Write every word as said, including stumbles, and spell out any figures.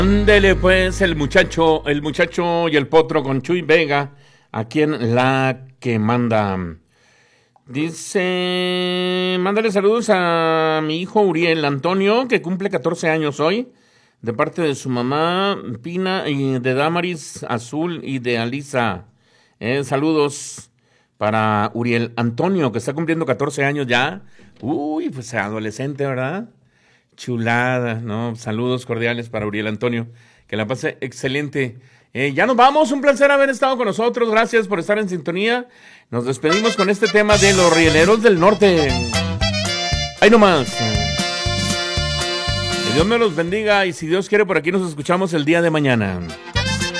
Ándele pues el muchacho, el muchacho y el potro con Chuy Vega, aquí en La que Manda. Dice, mándale saludos a mi hijo Uriel Antonio, que cumple catorce años hoy, de parte de su mamá Pina y de Damaris Azul y de Alisa. Eh, saludos para Uriel Antonio, que está cumpliendo catorce años ya. Uy, pues adolescente, ¿verdad? Chulada, ¿no? Saludos cordiales para Uriel Antonio. Que la pase excelente. Eh, ya nos vamos, un placer haber estado con nosotros. Gracias por estar en sintonía. Nos despedimos con este tema de los Rieleros del Norte. Ahí nomás. Que Dios me los bendiga y si Dios quiere por aquí nos escuchamos el día de mañana.